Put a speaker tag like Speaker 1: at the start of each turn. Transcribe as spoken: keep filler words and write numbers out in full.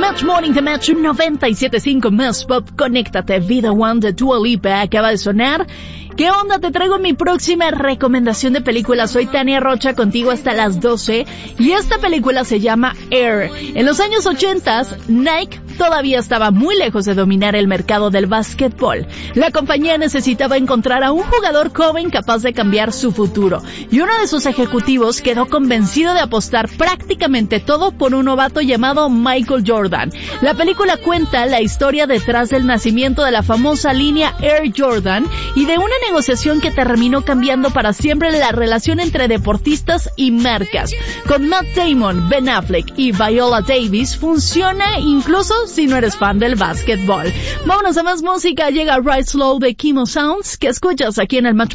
Speaker 1: Match Morning de Match noventa y siete punto cinco Más Pop. Conéctate, Vida One de Dua Lipa acaba de sonar. ¿Qué onda? Te traigo mi próxima recomendación de película. Soy Tania Rocha, contigo hasta las doce. Y esta película se llama Air. En los años ochenta, Nike todavía estaba muy lejos de dominar el mercado del básquetbol. La compañía necesitaba encontrar a un jugador joven capaz de cambiar su futuro. Y uno de sus ejecutivos quedó convencido de apostar prácticamente todo por un novato llamado Michael Jordan. La película cuenta la historia detrás del nacimiento de la famosa línea Air Jordan y de una negociación que terminó cambiando para siempre la relación entre deportistas y marcas. Con Matt Damon, Ben Affleck y Viola Davis funciona incluso si no eres fan del básquetbol. Vámonos a más música. Llega Ride Slow de Kimo Sounds, que escuchas aquí en el Match